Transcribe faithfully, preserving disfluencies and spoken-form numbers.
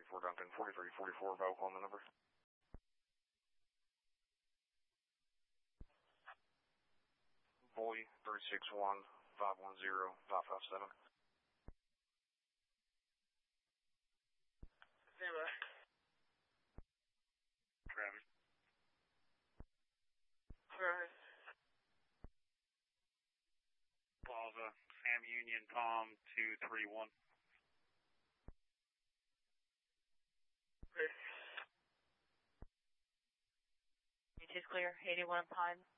thirty-four Duncan, forty-three forty-four, Valve on the number. Boy, three six one, five one zero, five five seven. Stand by. Travis. Travis. Plaza, Sam Union, Tom, two three one. Ready. Beach is clear, eighty-one Pine.